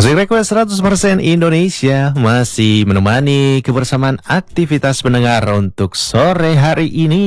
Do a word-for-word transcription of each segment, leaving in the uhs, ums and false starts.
Musik Request seratus persen Indonesia masih menemani kebersamaan aktivitas pendengar untuk sore hari ini.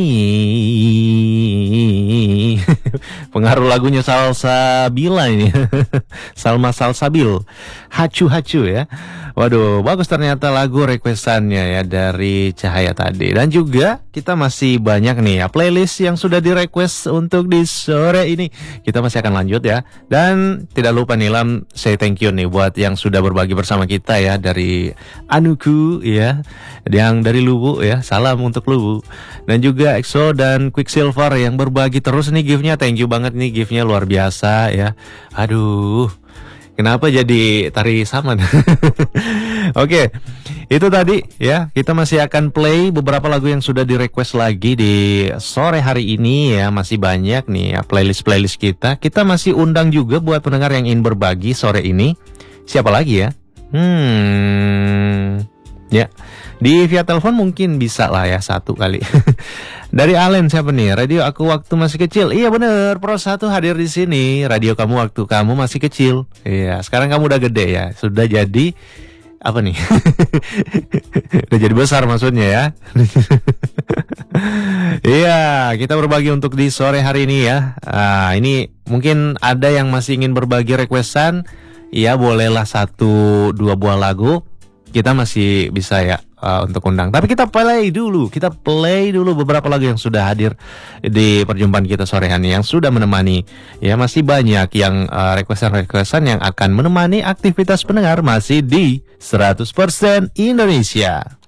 Pengaruh lagunya Salsabila ini. Salma Salsabil. Hacu-hacu ya. Waduh, bagus ternyata lagu requestannya ya dari Cahaya tadi. Dan juga kita masih banyak nih ya playlist yang sudah di request untuk di sore ini. Kita masih akan lanjut ya. Dan tidak lupa nih Lam, say thank you nih buat yang sudah berbagi bersama kita ya, dari Anuku ya, yang dari Luwu ya, salam untuk Luwu. Dan juga Exo dan Quicksilver yang berbagi terus nih gift-nya. Thank you banget nih, gift-nya luar biasa ya. Aduh, kenapa jadi tari saman? Oke, itu tadi ya. Kita masih akan play beberapa lagu yang sudah di request lagi di sore hari ini ya. Masih banyak nih ya playlist-playlist kita. Kita masih undang juga buat pendengar yang ingin berbagi sore ini. Siapa lagi ya? Hmm, ya, di via telepon mungkin bisa lah ya, satu kali. Dari Allen siapa nih? Radio aku waktu masih kecil. Iya bener, Pro satu hadir di sini. Radio kamu waktu kamu masih kecil. Iya, sekarang kamu udah gede ya. Sudah jadi apa nih? Udah jadi besar maksudnya ya. Iya, kita berbagi untuk di sore hari ini ya. Ah, ini mungkin ada yang masih ingin berbagi requestan. Iya, bolehlah satu dua buah lagu. Kita masih bisa ya uh, untuk undang. Tapi kita play dulu, kita play dulu beberapa lagu yang sudah hadir di perjumpaan kita sore hari, yang sudah menemani. Ya, masih banyak yang uh, requestan-requestan yang akan menemani aktivitas pendengar masih di seratus persen Indonesia.